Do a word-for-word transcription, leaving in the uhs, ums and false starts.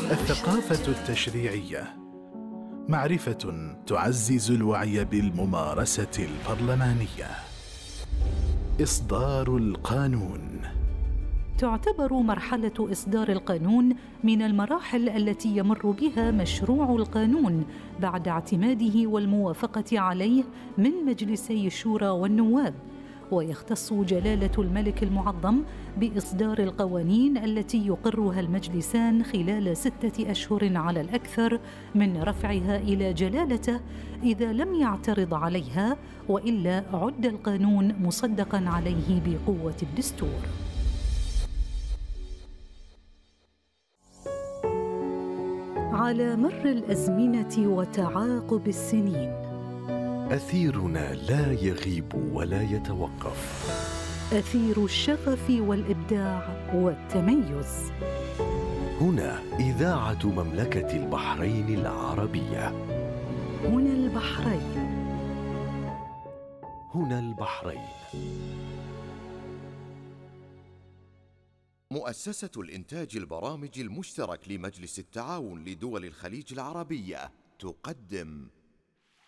الثقافة التشريعية، معرفة تعزز الوعي بالممارسة البرلمانية. إصدار القانون. تعتبر مرحلة إصدار القانون من المراحل التي يمر بها مشروع القانون بعد اعتماده والموافقة عليه من مجلسي الشورى والنواب، ويختص جلالة الملك المعظم بإصدار القوانين التي يقرها المجلسان خلال ستة أشهر على الأكثر من رفعها إلى جلالته إذا لم يعترض عليها، وإلا عد القانون مصدقاً عليه بقوة الدستور. على مر الأزمنة وتعاقب السنين، أثيرنا لا يغيب ولا يتوقف، أثير الشغف والإبداع والتميز. هنا إذاعة مملكة البحرين العربية. هنا البحرين. هنا البحرين. مؤسسة الإنتاج البرامج المشترك لمجلس التعاون لدول الخليج العربية تقدم